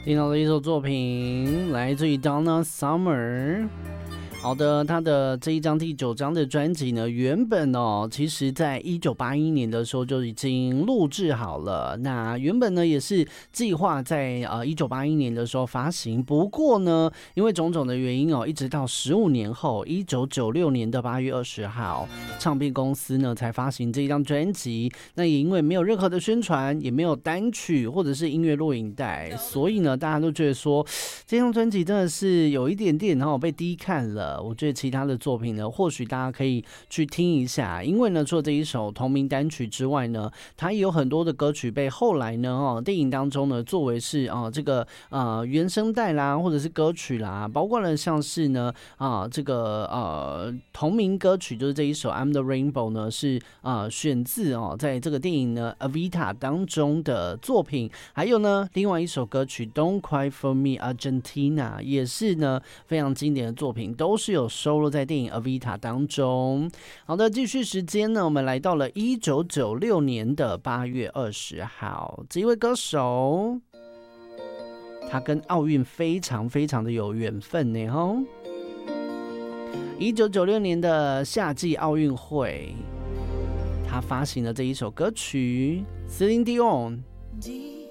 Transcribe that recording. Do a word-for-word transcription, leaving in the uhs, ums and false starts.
听到的一首作品来自于 Donna Summer。好的，他的这一张第九张的专辑呢，原本哦，其实在一九八一年的时候就已经录制好了。那原本呢也是计划在呃一九八一年的时候发行，不过呢，因为种种的原因哦，一直到十五年后，一九九六年的八月二十号，唱片公司呢才发行这一张专辑。那也因为没有任何的宣传，也没有单曲或者是音乐录影带，所以呢，大家都觉得说这张专辑真的是有一点点哦被低看了。我觉得其他的作品呢，或许大家可以去听一下，因为呢，除了这一首同名单曲之外呢，它也有很多的歌曲被后来呢，哦，电影当中呢，作为是啊、呃、这个呃原声带啦，或者是歌曲啦，包括了像是呢啊、呃、这个呃同名歌曲就是这一首《I'm the Rainbow》呢，是啊、呃、选自哦在这个电影呢《Evita》当中的作品，还有呢另外一首歌曲《Don't Cry for Me Argentina》也是呢非常经典的作品，都是有收录在电影《Evita》当中。好的，继续时间呢，我们来到了一九九六年的八月二十号，这一位歌手，他跟奥运非常非常的有缘分呢吼。一九九六年的夏季奥运会，他发行了这一首歌曲 Celine Dion